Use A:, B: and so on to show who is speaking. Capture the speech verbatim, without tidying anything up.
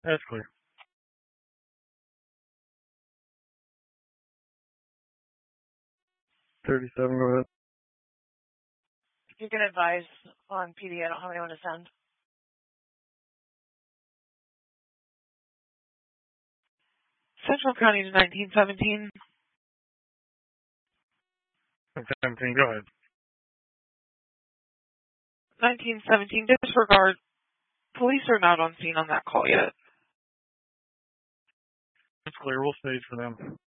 A: That's clear. thirty-seven, go ahead.
B: You can advise on P D. I don't have anyone to send. Central County to nineteen seventeen.
A: seventeen, go ahead.
B: nineteen seventeen, disregard. Police are not on scene on that call yet.
A: That's clear. We'll stage for them.